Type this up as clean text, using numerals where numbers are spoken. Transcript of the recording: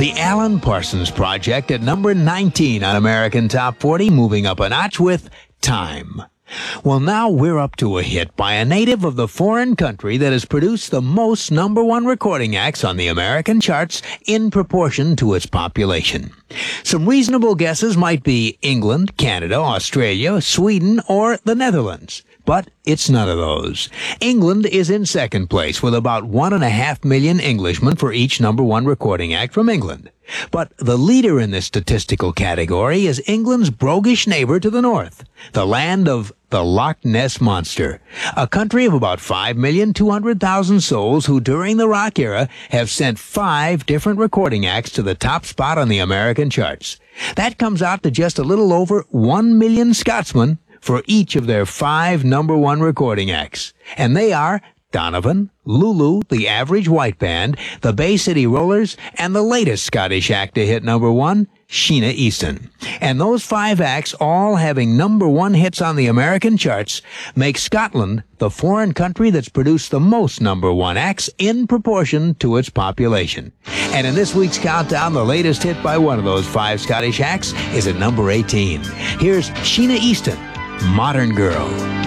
The Alan Parsons Project at number 19 on American Top 40, moving up a notch with Time. Well, now we're up to a hit by a native of the foreign country that has produced the most number one recording acts on the American charts in proportion to its population. Some reasonable guesses might be England, Canada, Australia, Sweden, or the Netherlands. But it's none of those. England is in second place with about 1.5 million Englishmen for each number one recording act from England. But the leader in this statistical category is England's roguish neighbor to the north, the land of the Loch Ness Monster, a country of about 5,200,000 souls who during the rock era have sent 5 different recording acts to the top spot on the American charts. That comes out to just a little over 1 million Scotsmen for each of their 5 number one recording acts. And they are Donovan, Lulu, the Average White Band, the Bay City Rollers, and the latest Scottish act to hit number one, Sheena Easton. And those 5 acts, all having number one hits on the American charts, make Scotland the foreign country that's produced the most number one acts in proportion to its population. And in this week's countdown, the latest hit by one of those 5 Scottish acts is at number 18. Here's Sheena Easton, Modern Girl.